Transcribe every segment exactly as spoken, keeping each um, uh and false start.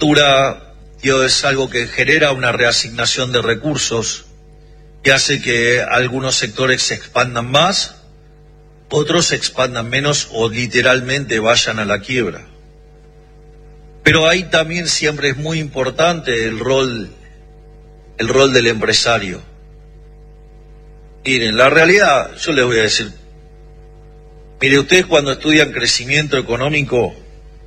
apertura, tío, es algo que genera una reasignación de recursos que hace que algunos sectores se expandan más, otros se expandan menos o literalmente vayan a la quiebra. Pero ahí también siempre es muy importante el rol, el rol del empresario. Miren, la realidad, yo les voy a decir, mire, ustedes cuando estudian crecimiento económico,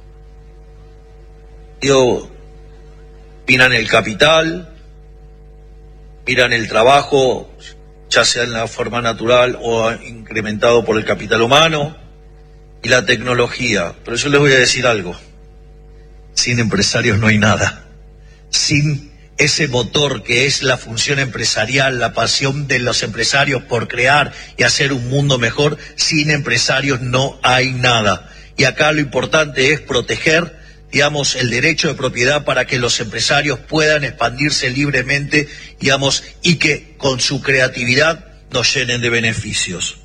digo, miran el capital, miran el trabajo, ya sea en la forma natural o incrementado por el capital humano, y la tecnología. Pero yo les voy a decir algo, sin empresarios no hay nada. Sin ese motor que es la función empresarial, la pasión de los empresarios por crear y hacer un mundo mejor, sin empresarios no hay nada. Y acá lo importante es proteger, digamos, el derecho de propiedad para que los empresarios puedan expandirse libremente, digamos, y que con su creatividad nos llenen de beneficios.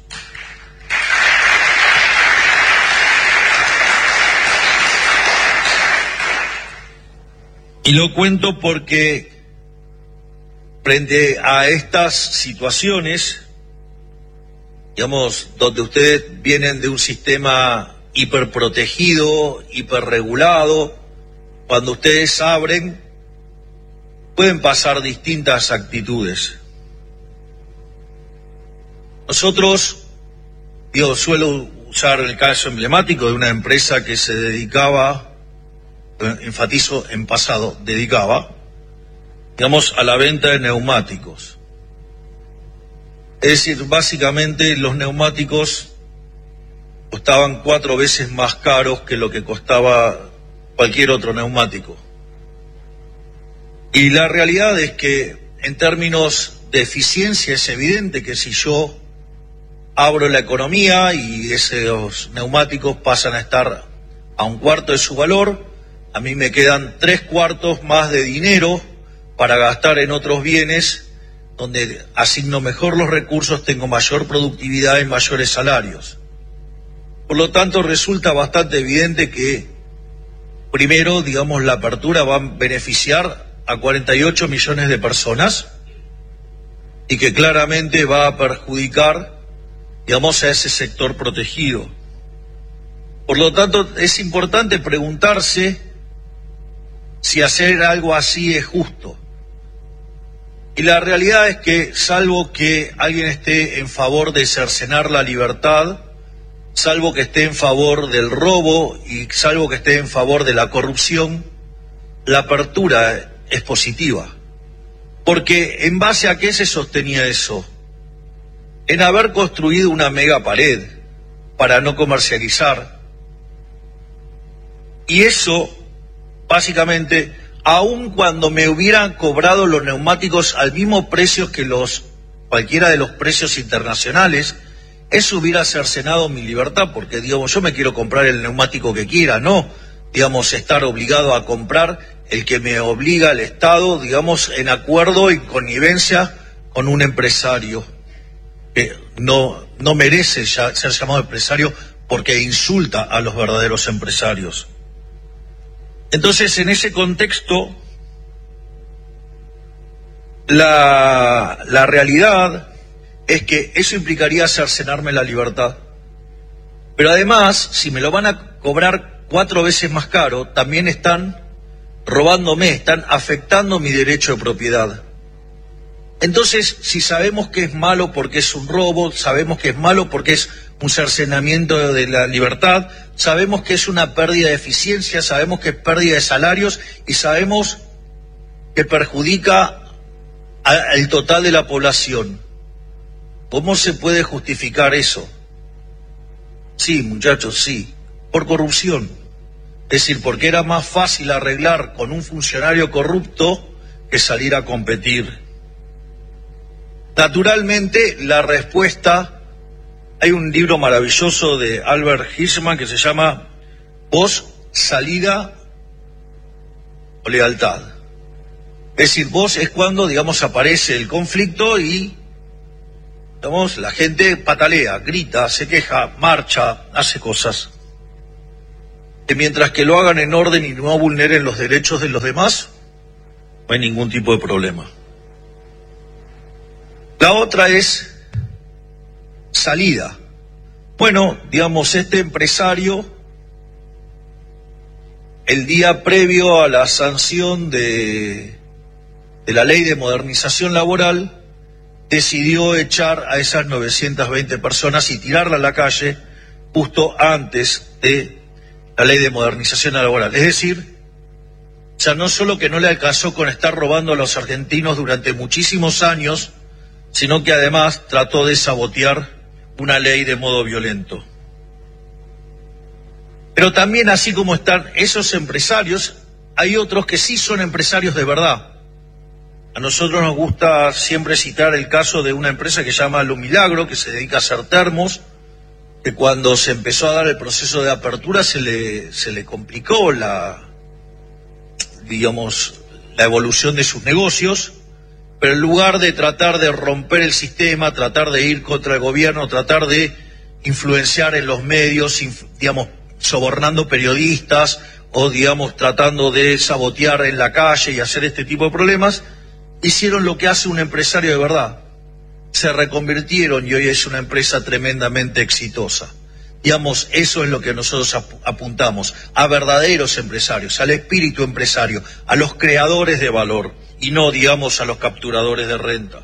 Y lo cuento porque frente a estas situaciones, digamos, donde ustedes vienen de un sistema hiperprotegido, hiperregulado, cuando ustedes abren, pueden pasar distintas actitudes. Nosotros, yo suelo usar el caso emblemático de una empresa que se dedicaba, enfatizo en pasado, dedicaba, digamos, a la venta de neumáticos. Es decir, básicamente los neumáticos costaban cuatro veces más caros que lo que costaba cualquier otro neumático. Y la realidad es que en términos de eficiencia es evidente que si yo abro la economía y esos neumáticos pasan a estar a un cuarto de su valor, a mí me quedan tres cuartos más de dinero para gastar en otros bienes donde asigno mejor los recursos, tengo mayor productividad y mayores salarios. Por lo tanto, resulta bastante evidente que, primero, digamos, la apertura va a beneficiar a cuarenta y ocho millones de personas y que claramente va a perjudicar, digamos, a ese sector protegido. Por lo tanto, es importante preguntarse si hacer algo así es justo. Y la realidad es que, salvo que alguien esté en favor de cercenar la libertad, salvo que esté en favor del robo y salvo que esté en favor de la corrupción, la apertura es positiva. Porque ¿en base a qué se sostenía eso? En haber construido una mega pared para no comercializar. Y eso, básicamente, aun cuando me hubieran cobrado los neumáticos al mismo precio que los cualquiera de los precios internacionales, eso hubiera cercenado mi libertad, porque, digamos, yo me quiero comprar el neumático que quiera, no, digamos, estar obligado a comprar el que me obliga el Estado, digamos, en acuerdo y connivencia con un empresario que no, no merece ya ser llamado empresario porque insulta a los verdaderos empresarios. Entonces, en ese contexto, la, la realidad es que eso implicaría cercenarme la libertad. Pero además, si me lo van a cobrar cuatro veces más caro, también están robándome, están afectando mi derecho de propiedad. Entonces, si sabemos que es malo porque es un robo, sabemos que es malo porque es un cercenamiento de la libertad, sabemos que es una pérdida de eficiencia, sabemos que es pérdida de salarios y sabemos que perjudica al total de la población. ¿Cómo se puede justificar eso? Sí, muchachos, sí, por corrupción. Es decir, porque era más fácil arreglar con un funcionario corrupto que salir a competir. Naturalmente, la respuesta, hay un libro maravilloso de Albert Hirschman que se llama Voz, Salida o Lealtad. Es decir, voz es cuando, digamos, aparece el conflicto y, digamos, la gente patalea, grita, se queja, marcha, hace cosas. que mientras que lo hagan en orden y no vulneren los derechos de los demás, no hay ningún tipo de problema. La otra es salida. Bueno, digamos, este empresario, el día previo a la sanción de, de la ley de modernización laboral, decidió echar a esas novecientas veinte personas y tirarla a la calle justo antes de la ley de modernización laboral. Es decir, ya no solo que no le alcanzó con estar robando a los argentinos durante muchísimos años, sino que además trató de sabotear una ley de modo violento. Pero también, así como están esos empresarios, hay otros que sí son empresarios de verdad. A nosotros nos gusta siempre citar el caso de una empresa que se llama Lo Milagro, que se dedica a hacer termos, que cuando se empezó a dar el proceso de apertura se le, se le complicó la, digamos, la evolución de sus negocios, pero en lugar de tratar de romper el sistema, tratar de ir contra el gobierno, tratar de influenciar en los medios, digamos, sobornando periodistas o, digamos, tratando de sabotear en la calle y hacer este tipo de problemas, hicieron lo que hace un empresario de verdad. Se reconvirtieron y hoy es una empresa tremendamente exitosa. Digamos, eso es lo que nosotros ap- apuntamos, a verdaderos empresarios, al espíritu empresario, a los creadores de valor y no, digamos, a los capturadores de renta.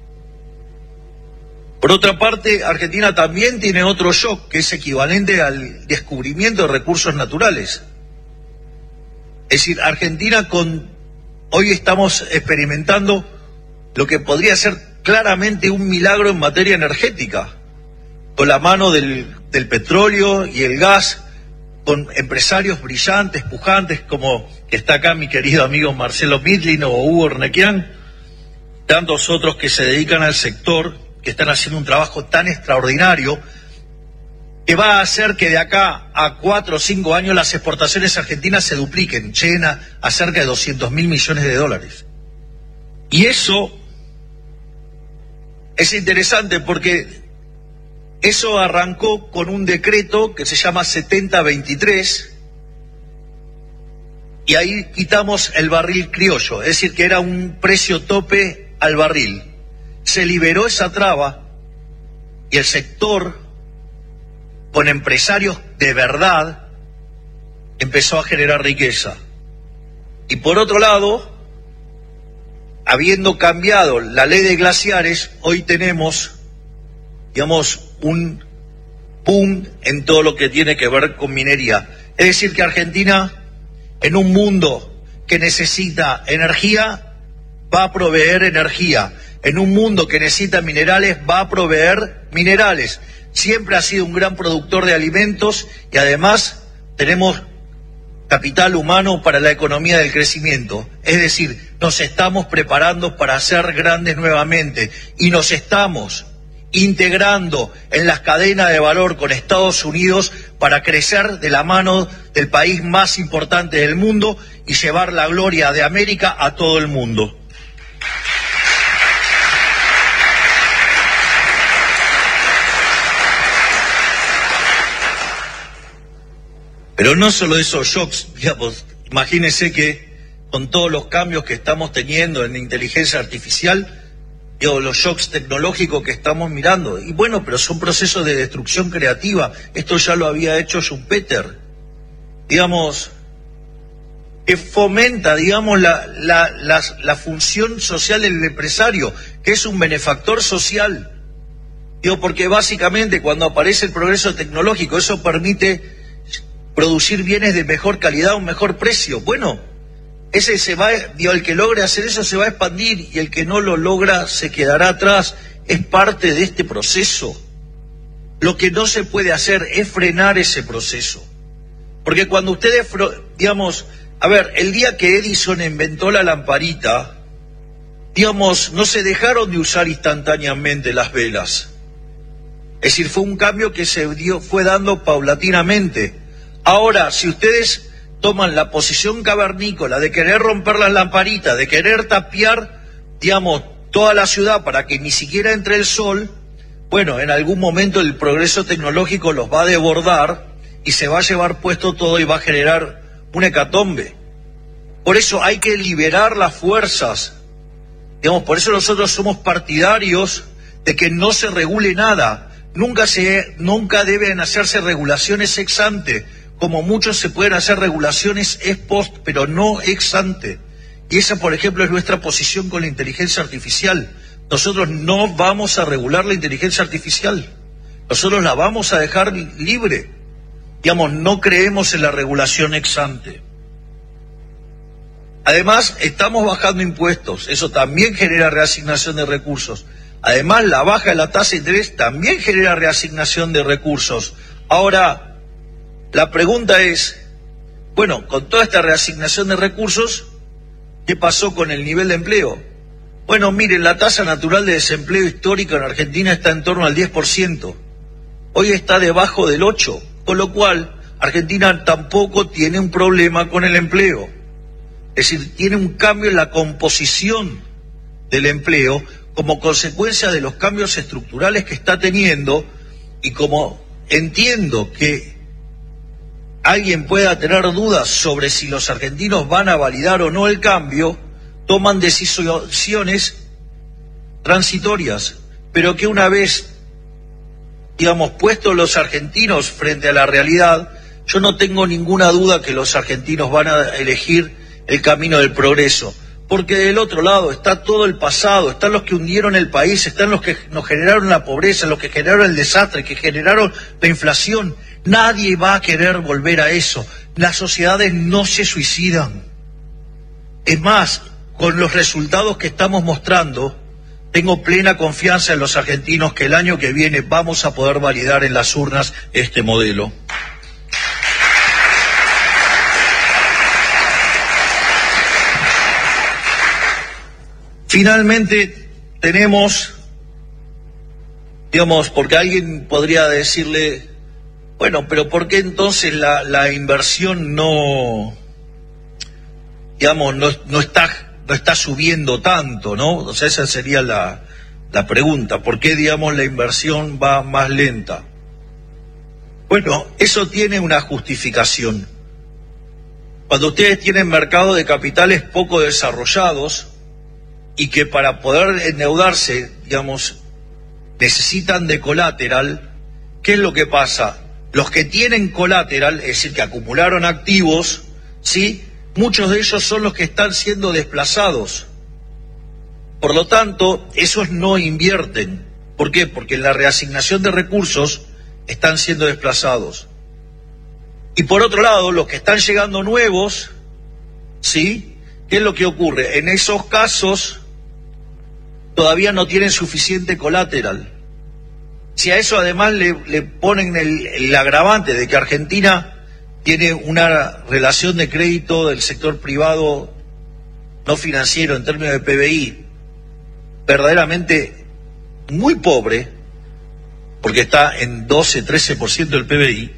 Por otra parte, Argentina también tiene otro shock que es equivalente al descubrimiento de recursos naturales. Es decir, Argentina con hoy estamos experimentando lo que podría ser claramente un milagro en materia energética, con la mano del, del petróleo y el gas, con empresarios brillantes, pujantes, como que está acá mi querido amigo Marcelo Midlin o Hugo Ornequian, tantos otros que se dedican al sector, que están haciendo un trabajo tan extraordinario, que va a hacer que de acá a cuatro o cinco años las exportaciones argentinas se dupliquen, lleguen a, a cerca de doscientos mil millones de dólares. Y eso es interesante porque eso arrancó con un decreto que se llama setenta veintitrés y ahí quitamos el barril criollo, es decir, que era un precio tope al barril. Se liberó esa traba y el sector, con empresarios de verdad, empezó a generar riqueza. Y por otro lado, habiendo cambiado la ley de glaciares, hoy tenemos, digamos, un boom en todo lo que tiene que ver con minería. Es decir, que Argentina, en un mundo que necesita energía, va a proveer energía. En un mundo que necesita minerales, va a proveer minerales. Siempre ha sido un gran productor de alimentos y además tenemos capital humano para la economía del crecimiento. Es decir, nos estamos preparando para ser grandes nuevamente y nos estamos integrando en las cadenas de valor con Estados Unidos para crecer de la mano del país más importante del mundo y llevar la gloria de América a todo el mundo. Pero no solo esos shocks, digamos, imagínense que con todos los cambios que estamos teniendo en inteligencia artificial, digo, los shocks tecnológicos que estamos mirando, y bueno, pero son procesos de destrucción creativa, esto ya lo había hecho Schumpeter, digamos, que fomenta, digamos, la, la, la, la función social del empresario, que es un benefactor social, digo, porque básicamente cuando aparece el progreso tecnológico, eso permite producir bienes de mejor calidad a un mejor precio. Bueno, ese se va, digo, el que logre hacer eso se va a expandir y el que no lo logra se quedará atrás. Es parte de este proceso. Lo que no se puede hacer es frenar ese proceso. Porque cuando ustedes, digamos, a ver, el día que Edison inventó la lamparita, digamos, no se dejaron de usar instantáneamente las velas. Es decir, fue un cambio que se dio, fue dando paulatinamente. Ahora, si ustedes toman la posición cavernícola de querer romper las lamparitas, de querer tapiar, digamos, toda la ciudad para que ni siquiera entre el sol, bueno, en algún momento el progreso tecnológico los va a desbordar y se va a llevar puesto todo y va a generar una hecatombe. Por eso hay que liberar las fuerzas. Digamos, por eso nosotros somos partidarios de que no se regule nada. Nunca se, nunca deben hacerse regulaciones ex ante, como muchos se pueden hacer regulaciones ex post, pero no ex ante. Y esa, por ejemplo, es nuestra posición con la inteligencia artificial. Nosotros no vamos a regular la inteligencia artificial. Nosotros la vamos a dejar libre. Digamos, no creemos en la regulación ex ante. Además, estamos bajando impuestos. Eso también genera reasignación de recursos. Además, la baja de la tasa de interés también genera reasignación de recursos. Ahora, la pregunta es, bueno, con toda esta reasignación de recursos, ¿qué pasó con el nivel de empleo? Bueno, miren, la tasa natural de desempleo histórica en Argentina está en torno al diez por ciento. Hoy está debajo del ocho por ciento, con lo cual Argentina tampoco tiene un problema con el empleo. Es decir, tiene un cambio en la composición del empleo como consecuencia de los cambios estructurales que está teniendo, y como entiendo que alguien pueda tener dudas sobre si los argentinos van a validar o no el cambio, toman decisiones transitorias, pero que una vez, digamos, puestos los argentinos frente a la realidad, yo no tengo ninguna duda que los argentinos van a elegir el camino del progreso. Porque del otro lado está todo el pasado, están los que hundieron el país, están los que nos generaron la pobreza, los que generaron el desastre, que generaron la inflación. Nadie va a querer volver a eso. Las sociedades no se suicidan. Es más, con los resultados que estamos mostrando, tengo plena confianza en los argentinos que el año que viene vamos a poder validar en las urnas este modelo. Finalmente, tenemos, digamos, porque alguien podría decirle, bueno, pero ¿por qué entonces la, la inversión no, digamos, no, no está, no está subiendo tanto, ¿no? O sea, esa sería la, la pregunta. ¿Por qué, digamos, la inversión va más lenta? Bueno, eso tiene una justificación. Cuando ustedes tienen mercados de capitales poco desarrollados, y que para poder endeudarse, digamos, necesitan de colateral, ¿qué es lo que pasa? Los que tienen colateral, es decir, que acumularon activos, ¿sí? Muchos de ellos son los que están siendo desplazados. Por lo tanto, esos no invierten. ¿Por qué? Porque en la reasignación de recursos están siendo desplazados. Y por otro lado, los que están llegando nuevos, ¿sí? ¿Qué es lo que ocurre? En esos casos todavía no tienen suficiente colateral. Si a eso además le, le ponen el, el agravante de que Argentina tiene una relación de crédito del sector privado no financiero en términos de P B I verdaderamente muy pobre, porque está en doce, trece por ciento del P B I,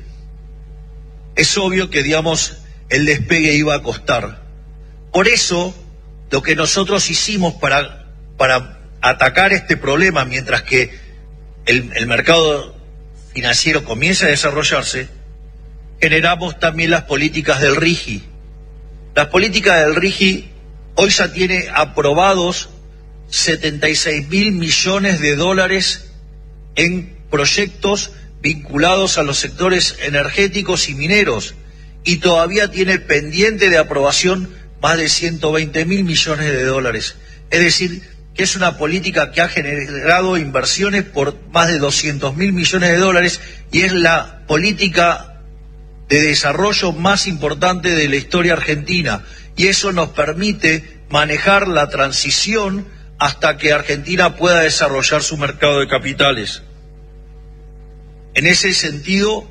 es obvio que, digamos, el despegue iba a costar. Por eso, lo que nosotros hicimos para, para atacar este problema mientras que el, el mercado financiero comienza a desarrollarse, generamos también las políticas del RIGI. Las políticas del RIGI hoy ya tiene aprobados setenta y seis mil millones de dólares en proyectos vinculados a los sectores energéticos y mineros, y todavía tiene pendiente de aprobación más de ciento veinte mil millones de dólares. Es decir, que es una política que ha generado inversiones por más de doscientos mil millones de dólares y es la política de desarrollo más importante de la historia argentina. Y eso nos permite manejar la transición hasta que Argentina pueda desarrollar su mercado de capitales. En ese sentido,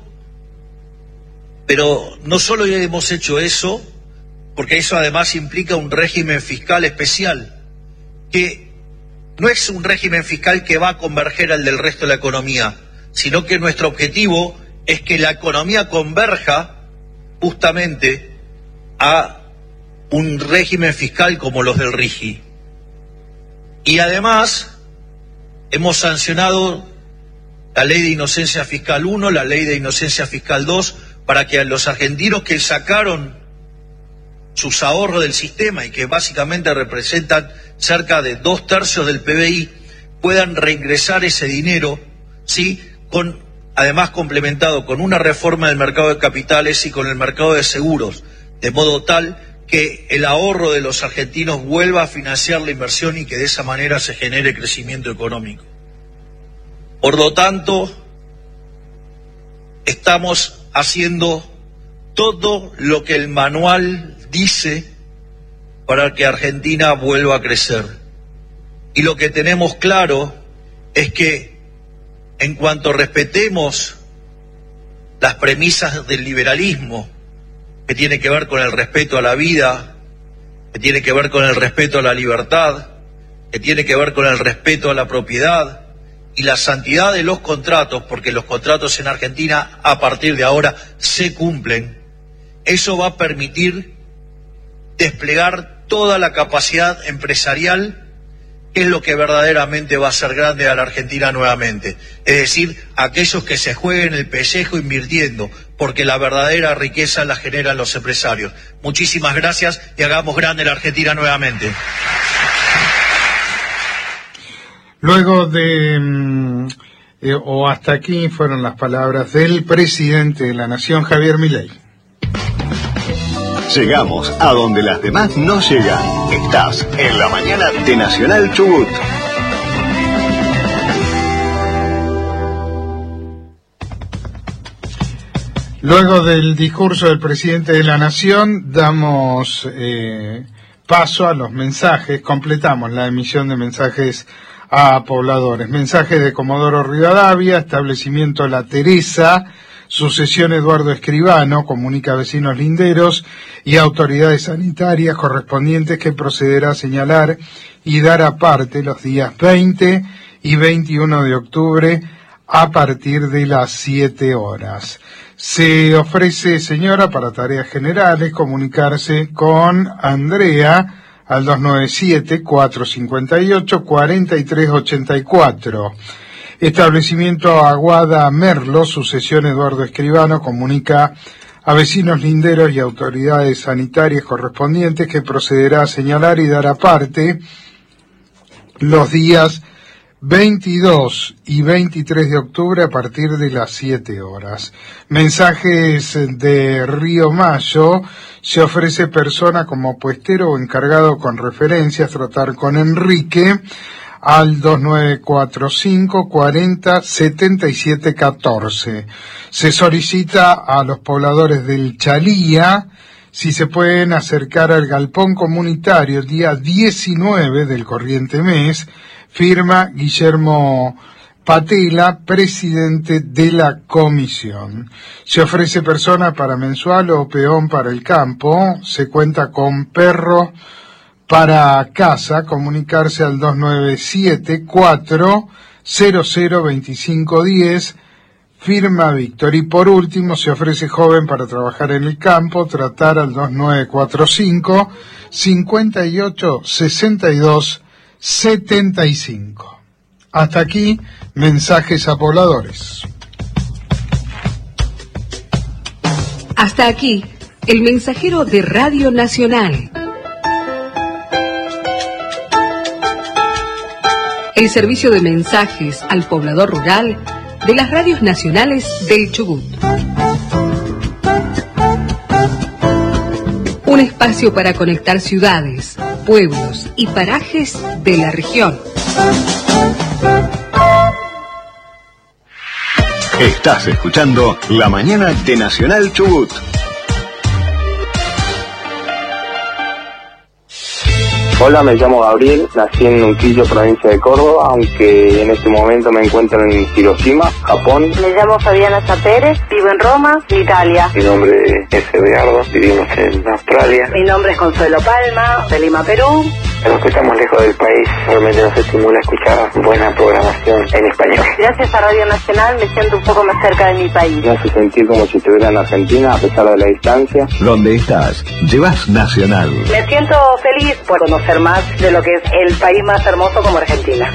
pero no solo hemos hecho eso, porque eso además implica un régimen fiscal especial, que no es un régimen fiscal que va a converger al del resto de la economía, sino que nuestro objetivo es que la economía converja justamente a un régimen fiscal como los del RIGI. Y además hemos sancionado la Ley de Inocencia Fiscal uno, la Ley de Inocencia Fiscal dos, para que a los argentinos que sacaron sus ahorros del sistema y que básicamente representan cerca de dos tercios del P B I puedan reingresar ese dinero, ¿sí? Con, además complementado con una reforma del mercado de capitales y con el mercado de seguros, de modo tal que el ahorro de los argentinos vuelva a financiar la inversión y que de esa manera se genere crecimiento económico. Por lo tanto, estamos haciendo todo lo que el manual dice para que Argentina vuelva a crecer. Y lo que tenemos claro es que en cuanto respetemos las premisas del liberalismo, que tiene que ver con el respeto a la vida, que tiene que ver con el respeto a la libertad, que tiene que ver con el respeto a la propiedad y la santidad de los contratos, porque los contratos en Argentina a partir de ahora se cumplen, eso va a permitir desplegar toda la capacidad empresarial, que es lo que verdaderamente va a hacer grande a la Argentina nuevamente. Es decir, aquellos que se jueguen el pellejo invirtiendo, porque la verdadera riqueza la generan los empresarios. Muchísimas gracias y hagamos grande la Argentina nuevamente. Luego de, eh, o hasta aquí fueron las palabras del presidente de la Nación, Javier Milei. Llegamos a donde las demás no llegan. Estás en la mañana de Nacional Chubut. Luego del discurso del presidente de la Nación, damos eh, paso a los mensajes. Completamos la emisión de mensajes a pobladores. Mensaje de Comodoro Rivadavia, establecimiento La Teresa, sucesión Eduardo Escribano, comunica a vecinos linderos y autoridades sanitarias correspondientes que procederá a señalar y dar aparte los días veinte y veintiuno de octubre a partir de las siete horas. Se ofrece, señora, para tareas generales, comunicarse con Andrea al dos nueve siete, cuatro cinco ocho, cuatro tres ocho cuatro. Establecimiento Aguada Merlo, sucesión Eduardo Escribano, comunica a vecinos linderos y autoridades sanitarias correspondientes que procederá a señalar y dar aparte los días veintidós y veintitrés de octubre a partir de las siete horas. Mensajes de Río Mayo, se ofrece persona como puestero o encargado con referencias, tratar con Enrique al dos nueve cuatro cinco, cuarenta, setenta y siete catorce. Se solicita a los pobladores del Chalía si se pueden acercar al galpón comunitario el día diecinueve del corriente mes. Firma Guillermo Patela, presidente de la comisión. Se ofrece persona para mensual o peón para el campo. Se cuenta con perro para casa. Comunicarse al dos nueve siete, cuatro cero cero, veinticinco diez. Firma Víctor. Y por último, se ofrece joven para trabajar en el campo. Tratar al dos nueve cuatro cinco, cincuenta y ocho, sesenta y dos, setenta y cinco. Hasta aquí, mensajes a pobladores. Hasta aquí, el mensajero de Radio Nacional. El servicio de mensajes al poblador rural de las radios nacionales del Chubut. Un espacio para conectar ciudades, pueblos y parajes de la región. Estás escuchando La Mañana de Nacional Chubut. Hola, me llamo Gabriel, nací en Unquillo, provincia de Córdoba, aunque en este momento me encuentro en Hiroshima, Japón. Me llamo Fabiana Zapérez, vivo en Roma, Italia. Mi nombre es Eduardo, vivimos en Australia. Mi nombre es Consuelo Palma, de Lima, Perú. A los que estamos lejos del país, realmente nos estimula escuchar buena programación en español. Gracias a Radio Nacional me siento un poco más cerca de mi país. Me hace sentir como si estuviera en Argentina, a pesar de la distancia. ¿Dónde estás? Llevas Nacional. Me siento feliz por conocer más de lo que es el país más hermoso como Argentina.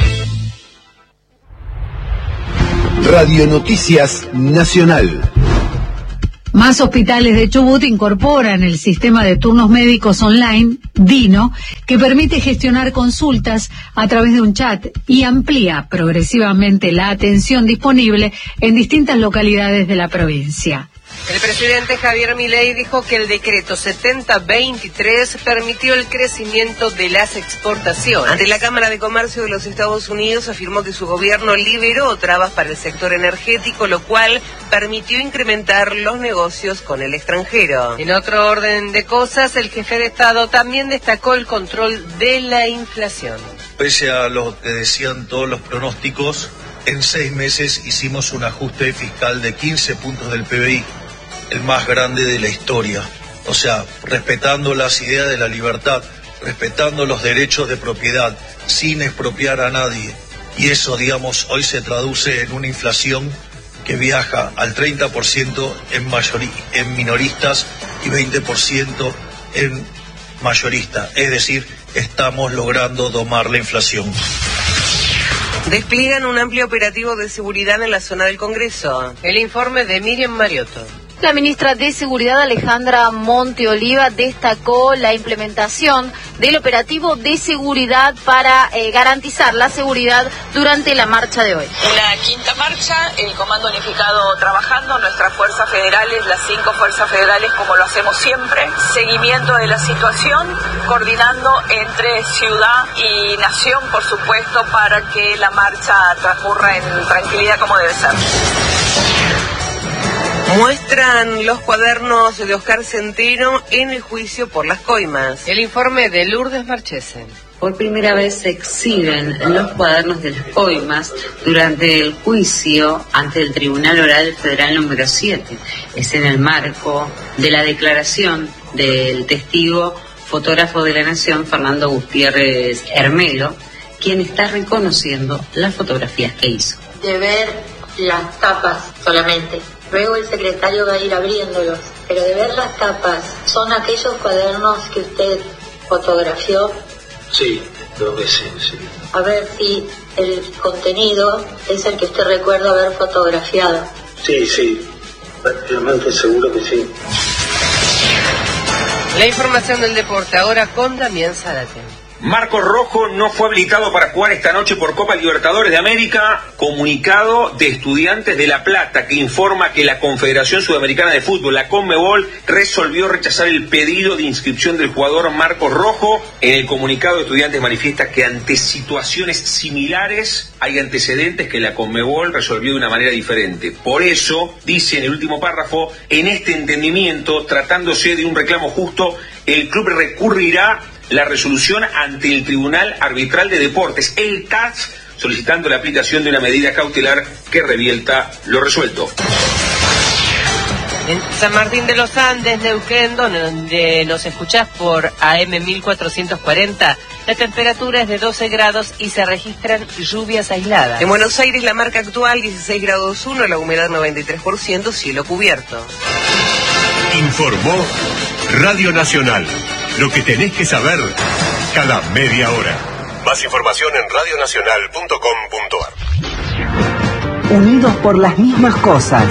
Radio Noticias Nacional. Más hospitales de Chubut incorporan el sistema de turnos médicos online, Dino, que permite gestionar consultas a través de un chat y amplía progresivamente la atención disponible en distintas localidades de la provincia. El presidente Javier Milei dijo que el decreto setenta veintitrés permitió el crecimiento de las exportaciones. Ante la Cámara de Comercio de los Estados Unidos afirmó que su gobierno liberó trabas para el sector energético, lo cual permitió incrementar los negocios con el extranjero. En otro orden de cosas, el jefe de Estado también destacó el control de la inflación. Pese a lo que decían todos los pronósticos, en seis meses hicimos un ajuste fiscal de quince puntos del P B I. El más grande de la historia, o sea, respetando las ideas de la libertad, respetando los derechos de propiedad, sin expropiar a nadie. Y eso, digamos, hoy se traduce en una inflación que viaja al treinta por ciento en, mayori- en minoristas y veinte por ciento en mayoristas. Es decir, estamos logrando domar la inflación. Despliegan un amplio operativo de seguridad en la zona del Congreso. El informe de Miriam Mariotto. La ministra de Seguridad, Alejandra Monteoliva, destacó la implementación del operativo de seguridad para eh, garantizar la seguridad durante la marcha de hoy. Una quinta marcha, el Comando Unificado trabajando, nuestras fuerzas federales, las cinco fuerzas federales, como lo hacemos siempre, seguimiento de la situación, coordinando entre ciudad y nación, por supuesto, para que la marcha transcurra en tranquilidad como debe ser. Muestran los cuadernos de Oscar Centeno en el juicio por las coimas. El informe de Lourdes Marchese. Por primera vez se exhiben los cuadernos de las coimas durante el juicio ante el Tribunal Oral Federal número siete. Es en el marco de la declaración del testigo fotógrafo de la Nación, Fernando Gutiérrez Hermelo, quien está reconociendo las fotografías que hizo. De ver las tapas solamente. Luego el secretario va a ir abriéndolos, pero de ver las tapas, ¿son aquellos cuadernos que usted fotografió? Sí, creo que sí, sí. A ver si el contenido es el que usted recuerda haber fotografiado. Sí, sí, prácticamente seguro que sí. La información del deporte ahora con Damián Zárate. Marcos Rojo no fue habilitado para jugar esta noche por Copa Libertadores de América. Comunicado de Estudiantes de La Plata que informa que la Confederación Sudamericana de Fútbol, la Conmebol, resolvió rechazar el pedido de inscripción del jugador Marcos Rojo. En el comunicado de Estudiantes manifiesta que ante situaciones similares hay antecedentes que la Conmebol resolvió de una manera diferente. Por eso, dice en el último párrafo, en este entendimiento, tratándose de un reclamo justo, el club recurrirá la resolución ante el Tribunal Arbitral de Deportes, el T A S, solicitando la aplicación de una medida cautelar que revierta lo resuelto. En San Martín de los Andes, Neuquén, donde nos escuchás por A M mil cuatrocientos cuarenta, la temperatura es de doce grados y se registran lluvias aisladas. En Buenos Aires, la marca actual dieciséis grados uno, la humedad noventa y tres por ciento, cielo cubierto. Informó Radio Nacional. Lo que tenés que saber cada media hora. Más información en radio nacional punto com punto a r. Unidos por las mismas cosas.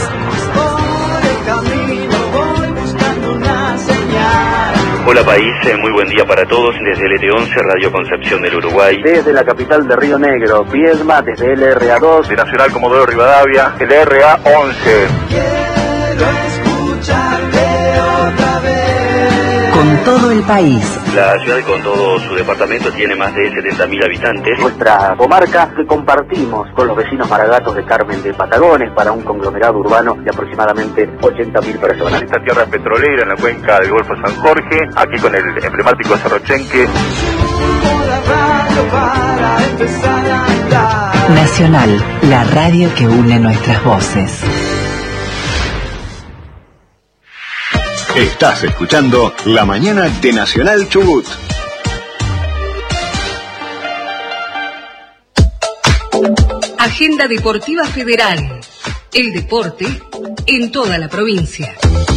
Hola país, muy buen día para todos. Desde el E T once, Radio Concepción del Uruguay. Desde la capital de Río Negro, Viedma, desde el R A dos, de Nacional Comodoro Rivadavia, el R A once. Quiero escucharte otra vez. Con todo el país. La ciudad con todo su departamento tiene más de setenta mil habitantes. Nuestra comarca que compartimos con los vecinos maragatos de Carmen de Patagones para un conglomerado urbano de aproximadamente ochenta mil personas. Esta tierra petrolera en la cuenca del Golfo San Jorge, aquí con el emblemático Cerro Chenque. Nacional, la radio que une nuestras voces. Estás escuchando La Mañana de Nacional Chubut. Agenda Deportiva Federal. El deporte en toda la provincia.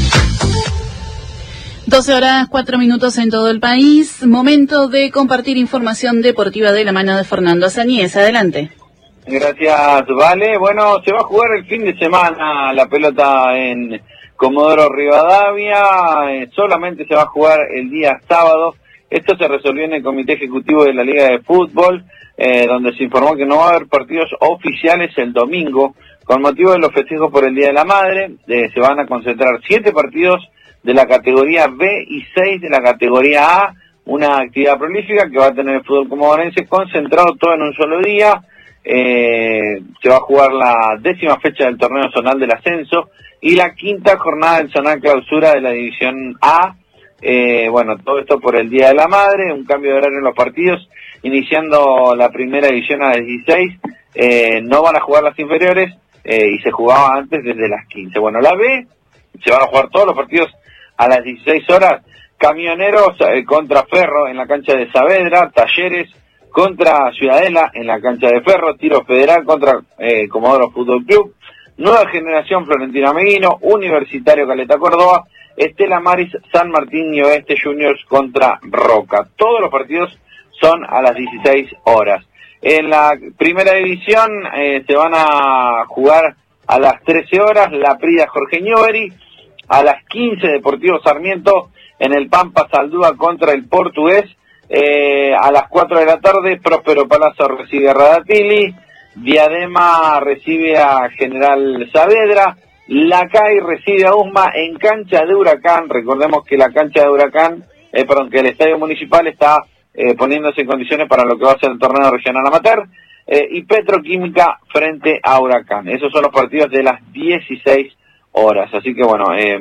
doce horas, cuatro minutos en todo el país. Momento de compartir información deportiva de la mano de Fernando Azañez. Adelante. Gracias, Vale. Bueno, se va a jugar el fin de semana la pelota en Comodoro Rivadavia, eh, solamente se va a jugar el día sábado. Esto se resolvió en el Comité Ejecutivo de la Liga de Fútbol, eh, donde se informó que no va a haber partidos oficiales el domingo. Con motivo de los festejos por el Día de la Madre, eh, se van a concentrar siete partidos de la categoría B y seis de la categoría A, una actividad prolífica que va a tener el fútbol comodorense concentrado todo en un solo día. Eh, se va a jugar la décima fecha del torneo zonal del ascenso y la quinta jornada del zonal clausura de la división A. Eh, bueno, todo esto por el Día de la Madre, un cambio de horario en los partidos, iniciando la primera división a las dieciséis, eh, no van a jugar las inferiores, eh, y se jugaba antes desde las quince. Bueno, la B, se van a jugar todos los partidos a las dieciséis horas, Camioneros eh, contra Ferro en la cancha de Saavedra, Talleres contra Ciudadela en la cancha de Ferro, Tiro Federal contra eh, Comodoro Fútbol Club, Nueva Generación Florentino Meguino, Universitario Caleta Córdoba, Estela Maris, San Martín y Oeste Juniors contra Roca. Todos los partidos son a las dieciséis horas. En la primera división eh, se van a jugar a las trece horas, La Prida Jorge Newbery, a las quince Deportivo Sarmiento en el Pampa Saldúa contra el Portugués, eh, a las cuatro de la tarde Próspero Palazzo recibe a Radatili, Diadema recibe a General Saavedra, Lacay recibe a Usma en cancha de Huracán. Recordemos que la cancha de Huracán, eh, perdón, que el estadio municipal está eh, poniéndose en condiciones para lo que va a ser el torneo regional amateur, eh, y Petroquímica frente a Huracán. Esos son los partidos de las dieciséis horas, así que bueno, eh,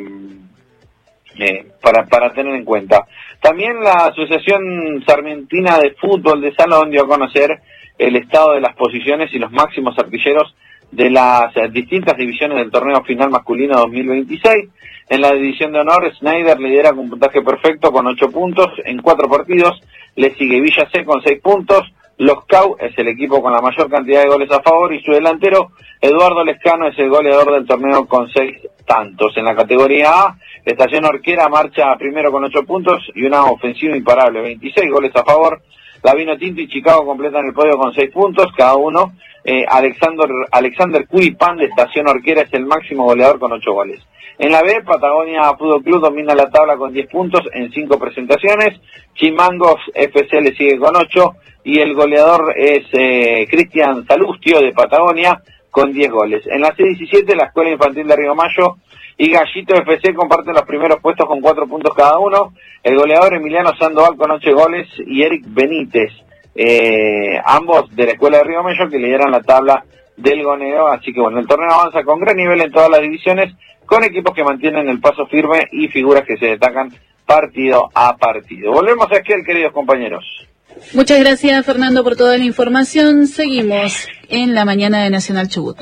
eh, para, para tener en cuenta. También la Asociación Sarmientina de Fútbol de Salón dio a conocer el estado de las posiciones y los máximos artilleros de las distintas divisiones del torneo final masculino dos mil veintiséis. En la división de honor, Schneider lidera con puntaje perfecto con ocho puntos en cuatro partidos, le sigue Villa C con seis puntos, Los Cau es el equipo con la mayor cantidad de goles a favor y su delantero, Eduardo Lescano, es el goleador del torneo con seis tantos. En la categoría A, Estación Orquera marcha primero con ocho puntos y una ofensiva imparable, veintiséis goles a favor. La Vino Tinto y Chicago completan el podio con seis puntos cada uno. Eh, Alexander, Alexander Cuipan de Estación Orquera es el máximo goleador con ocho goles. En la B, Patagonia Fútbol Club domina la tabla con diez puntos en cinco presentaciones. Chimangos F C le sigue con ocho y el goleador es eh, Cristian Salustio de Patagonia con diez goles. En la C diecisiete, la Escuela Infantil de Río Mayo y Gallito F C comparten los primeros puestos con cuatro puntos cada uno. El goleador Emiliano Sandoval con ocho goles y Eric Benítez, eh, ambos de la Escuela de Río Mayo, que lideran la tabla del goneo. Así que bueno, el torneo avanza con gran nivel en todas las divisiones, con equipos que mantienen el paso firme y figuras que se destacan partido a partido. Volvemos a aquel, queridos compañeros. Muchas gracias, Fernando, por toda la información. Seguimos en la mañana de Nacional Chubut.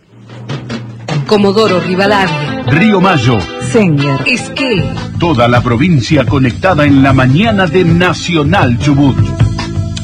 Comodoro Rivadavia, Río Mayo, Sengar, Esquel. Toda la provincia conectada en la mañana de Nacional Chubut.